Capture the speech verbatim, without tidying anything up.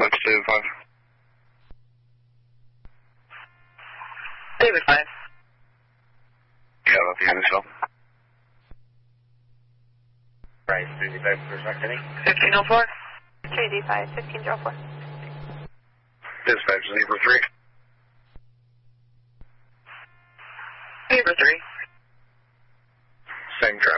what's David five? David five. Yeah, that's the Andersville. Right, three D five, first mark, any? fifteen oh four. three D five, fifteen oh four. Dispatch, Zebra three. Zebra three. Same track.